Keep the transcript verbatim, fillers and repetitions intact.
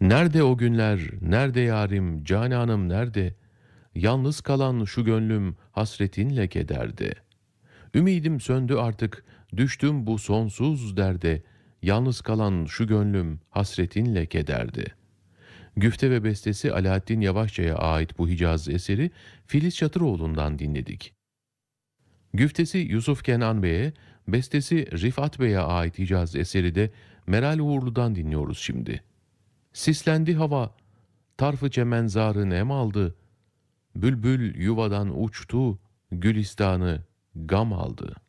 Nerede o günler, nerede yarim, cananım nerede? Yalnız kalan şu gönlüm hasretinle kederde. Ümidim söndü artık, düştüm bu sonsuz derde. Yalnız kalan şu gönlüm hasretinle kederde. Güfte ve bestesi Alaaddin Yavaşça'ya ait bu Hicaz eseri Filiz Çatıroğlu'ndan dinledik. Güftesi Yusuf Kenan Bey'e, bestesi Rifat Bey'e ait Hicaz eseri de Meral Uğurlu'dan dinliyoruz şimdi. Sislendi hava, tarfı çemenzarı nem aldı. Bülbül yuvadan uçtu, gülistanı gam aldı.